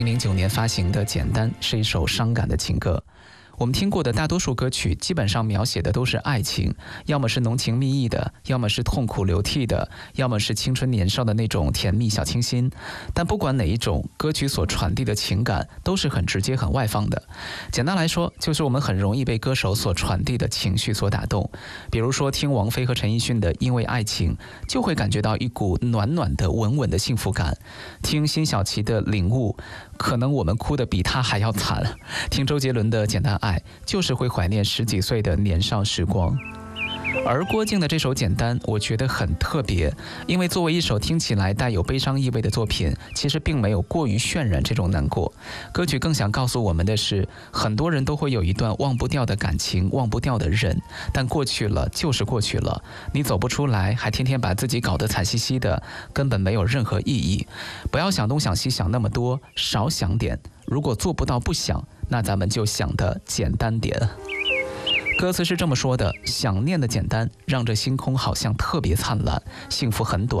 2009年发行的《简单》是一首伤感的情歌。我们听过的大多数歌曲基本上描写的都是爱情，要么是浓情蜜意的，要么是痛苦流涕的，要么是青春年少的那种甜蜜小清新。但不管哪一种，歌曲所传递的情感都是很直接很外放的。简单来说，就是我们很容易被歌手所传递的情绪所打动。比如说听王菲和陈奕迅的《因为爱情》，就会感觉到一股暖暖的稳稳的幸福感。听辛晓琪的《领悟》，可能我们哭得比她还要惨。听周杰伦的《简单爱》，就是会怀念10几岁的年少时光。而郭靖的这首《简单》，我觉得很特别，因为作为一首听起来带有悲伤意味的作品，其实并没有过于渲染这种难过。歌曲更想告诉我们的是，很多人都会有一段忘不掉的感情，忘不掉的人，但过去了就是过去了，你走不出来，还天天把自己搞得惨兮兮的，根本没有任何意义。不要想东想西想那么多，少想点。如果做不到不想，那咱们就想得简单点。歌词是这么说的：想念的简单，让这星空好像特别灿烂，幸福很短。